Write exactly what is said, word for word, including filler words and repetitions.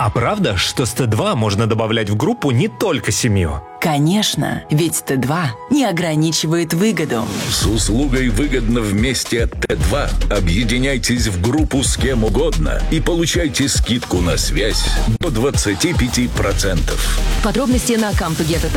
А правда, что с Т два можно добавлять в группу не только семью? Конечно, ведь Т два не ограничивает выгоду. С услугой «Выгодно вместе» от Т два объединяйтесь в группу с кем угодно и получайте скидку на связь до двадцати пяти процентов. Подробности на come to get it